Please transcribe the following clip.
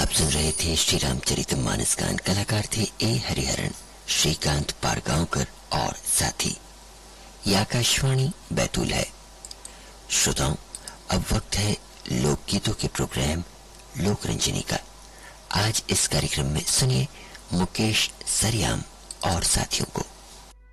आप सुन रहे थे श्री रामचरितमानस गान। कलाकार थे ए हरिहरन, श्रीकांत पारगांवकर और साथी। ये आकाशवाणी बैतूल है। श्रोताओं, अब वक्त है लोकगीतों के प्रोग्राम लोकरंजनी का। आज इस कार्यक्रम में सुनिए मुकेश सरियाम और साथियों को।